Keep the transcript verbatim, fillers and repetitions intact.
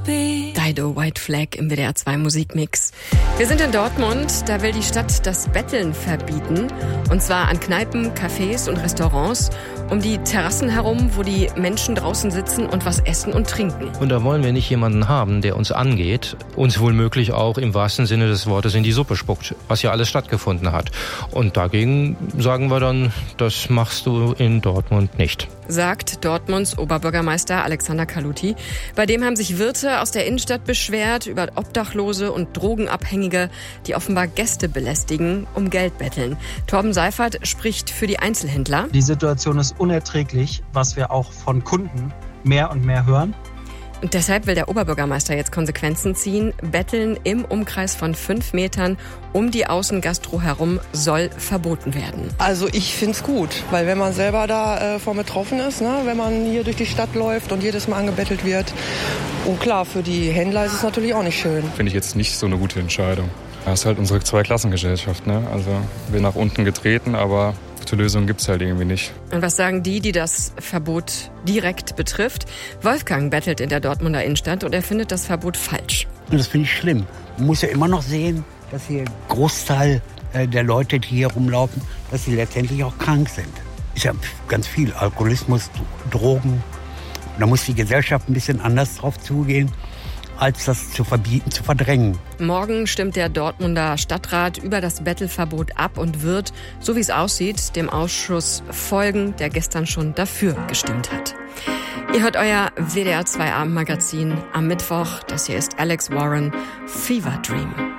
be. Dido, White Flag im W D R zwei Musikmix. Wir sind in Dortmund, da will die Stadt das Betteln verbieten. Und zwar an Kneipen, Cafés und Restaurants, um die Terrassen herum, wo die Menschen draußen sitzen und was essen und trinken. Und da wollen wir nicht jemanden haben, der uns angeht, uns wohlmöglich auch im wahrsten Sinne des Wortes in die Suppe spuckt, was ja alles stattgefunden hat. Und dagegen sagen wir dann, das machst du in Dortmund nicht. Sagt Dortmunds Oberbürgermeister Alexander Kaluti. Bei dem haben sich Wirte aus der Innenstadt beschwert über Obdachlose und Drogenabhängige, die offenbar Gäste belästigen, um Geld betteln. Torben Seifert spricht für die Einzelhändler. Die Situation ist unerträglich, was wir auch von Kunden mehr und mehr hören. Und deshalb will der Oberbürgermeister jetzt Konsequenzen ziehen. Betteln im Umkreis von fünf Metern um die Außengastro herum soll verboten werden. Also ich find's gut, weil wenn man selber da äh, vor betroffen ist, ne, wenn man hier durch die Stadt läuft und jedes Mal angebettelt wird. Und klar, für die Händler ist es natürlich auch nicht schön. Finde ich jetzt nicht so eine gute Entscheidung. Das ist halt unsere Zweiklassengesellschaft, ne? Also wir nach unten getreten, aber gute Lösung gibt's halt irgendwie nicht. Und was sagen die, die das Verbot direkt betrifft? Wolfgang bettelt in der Dortmunder Innenstadt und er findet das Verbot falsch. Das finde ich schlimm. Man muss ja immer noch sehen, dass hier ein Großteil der Leute, die hier rumlaufen, dass sie letztendlich auch krank sind. Ist ja ganz viel Alkoholismus, Drogen. Da muss die Gesellschaft ein bisschen anders drauf zugehen, als das zu verbieten, zu verdrängen. Morgen stimmt der Dortmunder Stadtrat über das Bettelverbot ab und wird, so wie es aussieht, dem Ausschuss folgen, der gestern schon dafür gestimmt hat. Ihr hört euer W D R zwei Abendmagazin am Mittwoch. Das hier ist Alex Warren, Fever Dream.